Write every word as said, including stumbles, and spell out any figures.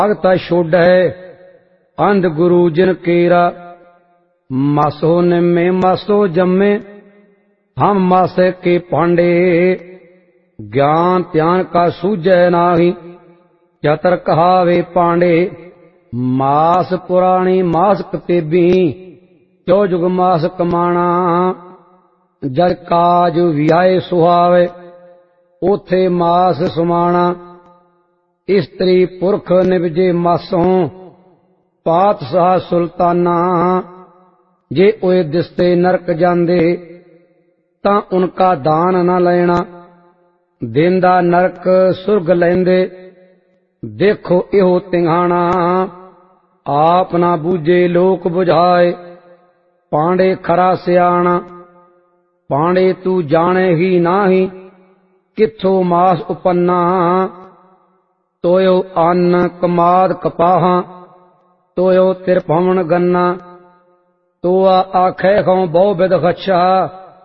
भगता छोड़ै अंध गुरु जिन केरा। मासो निम्मे मासो जम्मे हम मासे के पांडे। ज्ञान त्यान का सूझै नाही चतर कहावे पांडे। मास पुराणी मास कतेबी चौ जुग मास कमाना। जद काज विआए सुहावे ओथे मास समाना। इस्त्री पुरख निवजे मासों पातशाह सुल्ताना। जे ओए दिसते नरक जांदे तां उनका दान न लेना। देंदा नरक सुरग लैंदे देखो इहो तिंघाना। आप ना बूझे लोक बुझाए पांडे खरा सियाणा। पांडे तू जाने ही नाही किथों मास उपन्ना। तोयो अन्न कमाद कपाहा तोयो तिरपवण गन्ना। तोआ आखे खों बहु बिद खच्छा